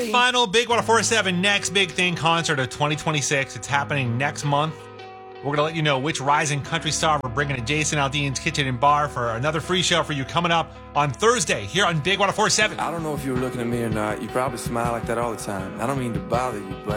final Big 1047 Next Big Thing concert of 2026. It's happening next month. We're going to let you know which rising country star we're bringing to Jason Aldean's Kitchen and Bar for another free show for you coming up on Thursday here on Big 1047. I don't know if you were looking at me or not. You probably smile like that all the time. I don't mean to bother you, but